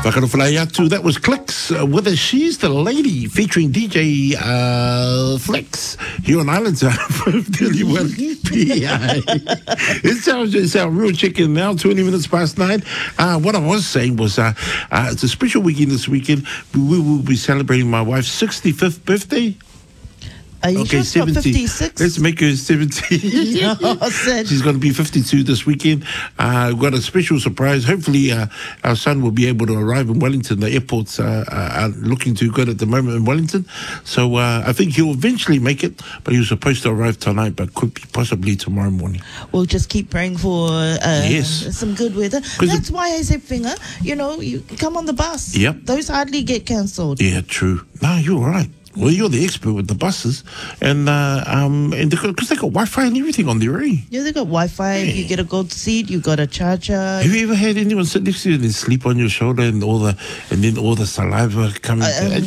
Whakarowhalai atu, that was Clicks with a She's the Lady featuring DJ Flex here on Island Time. It's our real chicken now, 20 minutes past 9. What I was saying was it's a special weekend this weekend. We will be celebrating my wife's 65th birthday. Are you sure it's not 56? Let's make her 70. She's going to be 52 this weekend. We've got a special surprise. Hopefully, our son will be able to arrive in Wellington. The airports are looking too good at the moment in Wellington. So I think he'll eventually make it, but he was supposed to arrive tonight, but could be possibly tomorrow morning. We'll just keep praying for some good weather. That's why I said, Finger, you come on the bus. Yep. Those hardly get cancelled. Yeah, true. No, you're right. Well, you're the expert with the buses, and because they got Wi-Fi and everything on there, eh? Yeah, they got Wi-Fi. Yeah. You get a gold seat. You got a charger. Have you ever had anyone sit next to you and then sleep on your shoulder and then all the saliva coming?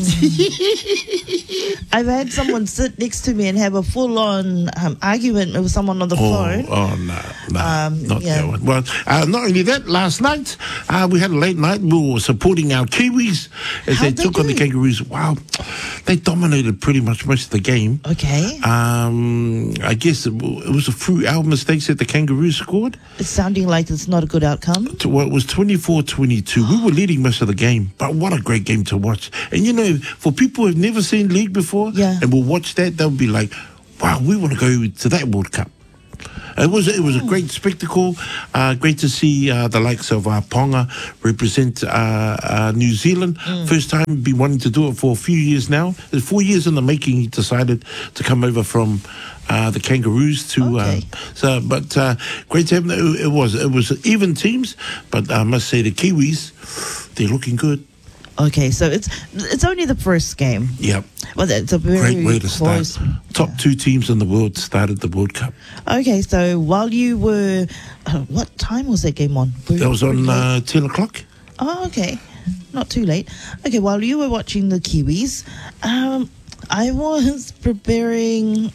I've had someone sit next to me and have a full-on argument with someone on the phone. Oh no, not that one. Well, not only that, last night we had a late night. We were supporting our Kiwis as they took on the Kangaroos. Wow, they dominated pretty much most of the game. Okay. I guess it was a few our mistakes that the Kangaroos scored. It's sounding like it's not a good outcome. Well, it was 24-22. We were leading most of the game, but what a great game to watch. And for people who have never seen league before and will watch that, they'll be like, wow, we want to go to that World Cup. It was a great spectacle. Great to see the likes of Ponga represent New Zealand. First time, been wanting to do it for a few years now. It's 4 years in the making. He decided to come over from the Kangaroos to. But great to have them. It was even teams, but I must say the Kiwis, they're looking good. Okay, so it's only the first game. Yep. Well, it's a very great way to start. Top two teams in the world started the World Cup. Okay, so while you were, what time was that game on? That was on 10 o'clock. Oh, okay, not too late. Okay, while you were watching the Kiwis, I was preparing.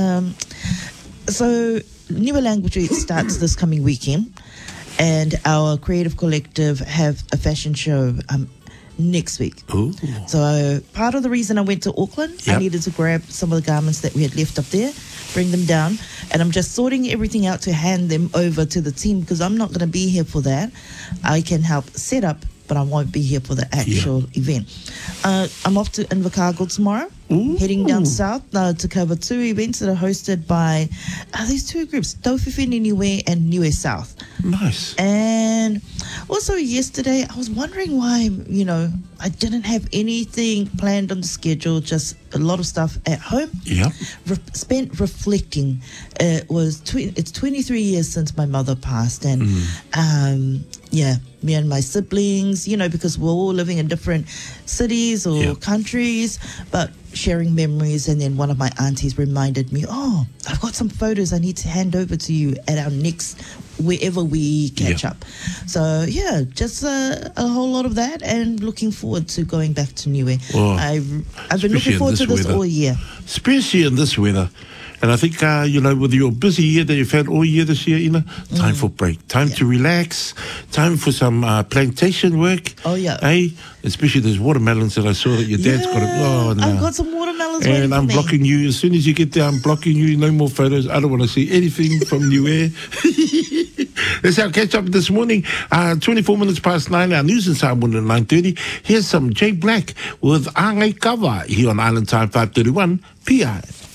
So Niue Language Week starts this coming weekend, and our creative collective have a fashion show. Next week. Ooh. So part of the reason I went to Auckland, I needed to grab some of the garments that we had left up there, bring them down, and I'm just sorting everything out to hand them over to the team because I'm not going to be here for that. I can help set up, but I won't be here for the actual event. I'm off to Invercargill tomorrow. Ooh. Heading down south to cover two events that are hosted by these two groups, Tauwhiwhine Niue and Niue South. Nice. And also yesterday, I was wondering why, I didn't have anything planned on the schedule, just a lot of stuff at home. Yeah. Spent reflecting. It's 23 years since my mother passed, and me and my siblings, because we're all living in different cities or countries, but sharing memories. And then one of my aunties reminded me, I've got some photos I need to hand over to you at our next, wherever we catch up. So, just a whole lot of that, and looking forward to going back to Niue. I've been looking forward to this all year. Especially in this weather. And I think, with your busy year that you've had all year this year, time for break, time to relax, time for some plantation work. Oh, yeah. Especially those watermelons that I saw that your dad's got. Oh, no. I've got some watermelons and I'm blocking you. As soon as you get there, I'm blocking you. No more photos. I don't want to see anything from Niue. That's our catch up this morning. 24 minutes past 9. Our news and sound at 9:30. Here's some Jay Black with Angai Kawa here on Island Time 531 PI.